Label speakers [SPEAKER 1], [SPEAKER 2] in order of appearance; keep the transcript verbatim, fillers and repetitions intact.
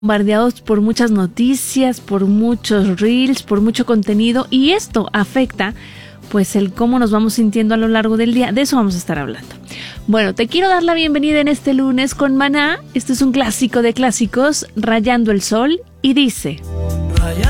[SPEAKER 1] bombardeados por muchas noticias, por muchos reels, por mucho contenido, y esto afecta pues el cómo nos vamos sintiendo a lo largo del día. De eso vamos a estar hablando. Bueno, te quiero dar la bienvenida en este lunes con Maná. Este es un clásico de clásicos, Rayando el Sol, y dice: